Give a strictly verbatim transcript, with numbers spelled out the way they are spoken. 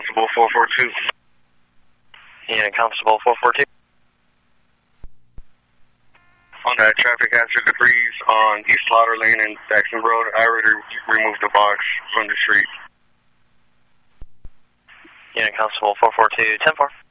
Constable four four two. Unit Constable four four two. On that traffic hazard debris on East Slaughter Lane and Jackson Road, I already removed the box from the street. Unit Constable four four two, ten four.